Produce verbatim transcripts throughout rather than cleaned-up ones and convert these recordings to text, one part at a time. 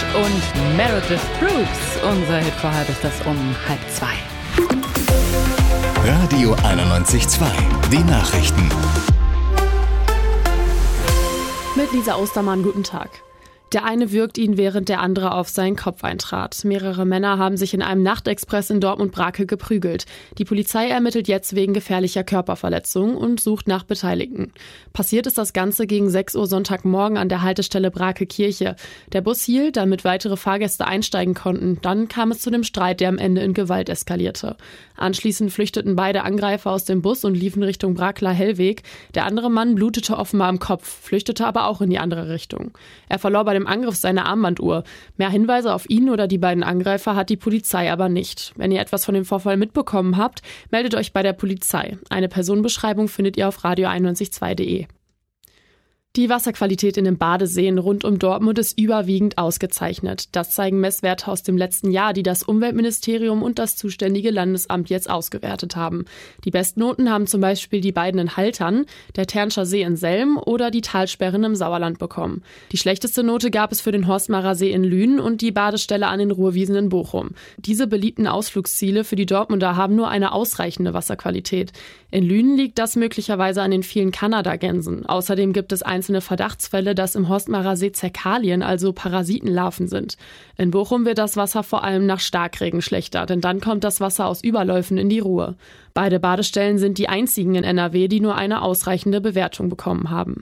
und Meredith Brooks. Unser Hit vor halb ist das um halb zwei. Radio einundneunzig Komma zwei, die Nachrichten. Mit Lisa Ostermann, guten Tag. Der eine würgt ihn, während der andere auf seinen Kopf eintrat. Mehrere Männer haben sich in einem Nachtexpress in Dortmund-Brakel geprügelt. Die Polizei ermittelt jetzt wegen gefährlicher Körperverletzung und sucht nach Beteiligten. Passiert ist das Ganze gegen sechs Uhr Sonntagmorgen an der Haltestelle Brakel-Kirche. Der Bus hielt, damit weitere Fahrgäste einsteigen konnten. Dann kam es zu dem Streit, der am Ende in Gewalt eskalierte. Anschließend flüchteten beide Angreifer aus dem Bus und liefen Richtung Brakeler Hellweg. Der andere Mann blutete offenbar am Kopf, flüchtete aber auch in die andere Richtung. Er verlor bei dem Angriff seine Armbanduhr. Mehr Hinweise auf ihn oder die beiden Angreifer hat die Polizei aber nicht. Wenn ihr etwas von dem Vorfall mitbekommen habt, meldet euch bei der Polizei. Eine Personenbeschreibung findet ihr auf radio einundneunzig Komma zwei punkt de. Die Wasserqualität in den Badeseen rund um Dortmund ist überwiegend ausgezeichnet. Das zeigen Messwerte aus dem letzten Jahr, die das Umweltministerium und das zuständige Landesamt jetzt ausgewertet haben. Die Bestnoten haben zum Beispiel die beiden in Haltern, der Ternscher See in Selm oder die Talsperren im Sauerland bekommen. Die schlechteste Note gab es für den Horstmarer See in Lünen und die Badestelle an den Ruhrwiesen in Bochum. Diese beliebten Ausflugsziele für die Dortmunder haben nur eine ausreichende Wasserqualität. In Lünen liegt das möglicherweise an den vielen Kanadagänsen. Außerdem gibt es einzelne Verdachtsfälle, dass im Horstmarer See Zerkalien, also Parasitenlarven sind. In Bochum wird das Wasser vor allem nach Starkregen schlechter, denn dann kommt das Wasser aus Überläufen in die Ruhr. Beide Badestellen sind die einzigen in N R W, die nur eine ausreichende Bewertung bekommen haben.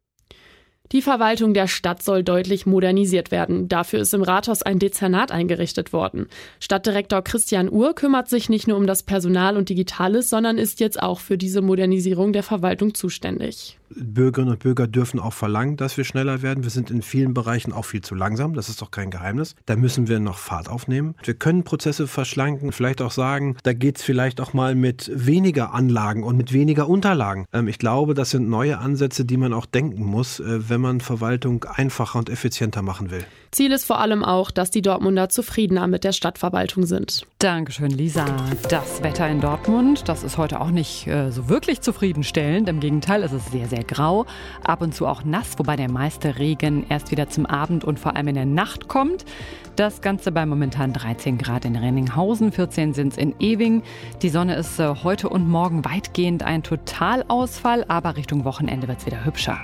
Die Verwaltung der Stadt soll deutlich modernisiert werden. Dafür ist im Rathaus ein Dezernat eingerichtet worden. Stadtdirektor Christian Uhr kümmert sich nicht nur um das Personal und Digitales, sondern ist jetzt auch für diese Modernisierung der Verwaltung zuständig. Bürgerinnen und Bürger dürfen auch verlangen, dass wir schneller werden. Wir sind in vielen Bereichen auch viel zu langsam. Das ist doch kein Geheimnis. Da müssen wir noch Fahrt aufnehmen. Wir können Prozesse verschlanken, vielleicht auch sagen, da geht es vielleicht auch mal mit weniger Anlagen und mit weniger Unterlagen. Ähm, ich glaube, das sind neue Ansätze, die man auch denken muss, äh, wenn man Verwaltung einfacher und effizienter machen will. Ziel ist vor allem auch, dass die Dortmunder zufriedener mit der Stadtverwaltung sind. Dankeschön, Lisa. Das Wetter in Dortmund, das ist heute auch nicht äh, so wirklich zufriedenstellend. Im Gegenteil, es ist sehr, sehr grau, ab und zu auch nass, wobei der meiste Regen erst wieder zum Abend und vor allem in der Nacht kommt. Das Ganze bei momentan dreizehn Grad in Renninghausen, vierzehn sind es in Ewing. Die Sonne ist äh, heute und morgen weitgehend ein Totalausfall, aber Richtung Wochenende wird es wieder hübscher.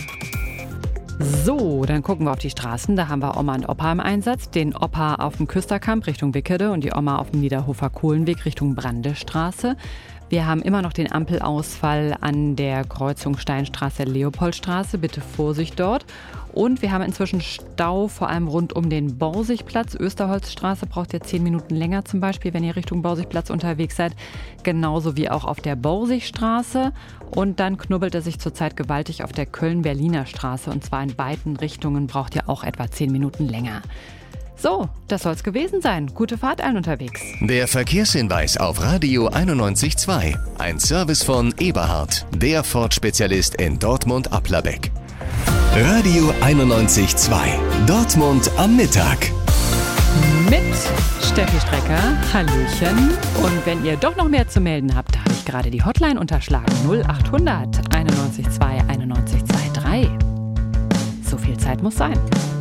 So, dann gucken wir auf die Straßen. Da haben wir Oma und Opa im Einsatz. Den Opa auf dem Küsterkamp Richtung Wickede und die Oma auf dem Niederhofer Kohlenweg Richtung Brandestraße. Wir haben immer noch den Ampelausfall an der Kreuzung Steinstraße-Leopoldstraße. Bitte Vorsicht dort. Und wir haben inzwischen Stau, vor allem rund um den Borsigplatz. Österholzstraße braucht ihr zehn Minuten länger zum Beispiel, wenn ihr Richtung Borsigplatz unterwegs seid. Genauso wie auch auf der Borsigstraße. Und dann knubbelt er sich zurzeit gewaltig auf der Köln-Berliner Straße. Und zwar in beiden Richtungen braucht ihr auch etwa zehn Minuten länger. So, das soll's gewesen sein. Gute Fahrt allen unterwegs. Der Verkehrshinweis auf Radio einundneunzig Komma zwei. Ein Service von Eberhard, der Ford-Spezialist in Dortmund-Applerbeck. Radio einundneunzig Komma zwei. Dortmund am Mittag. Mit Steffi Strecker, Hallöchen. Und wenn ihr doch noch mehr zu melden habt, da habe ich gerade die Hotline unterschlagen. null achthundert einundneunzig Komma zwei einundneunzig Komma drei. So viel Zeit muss sein.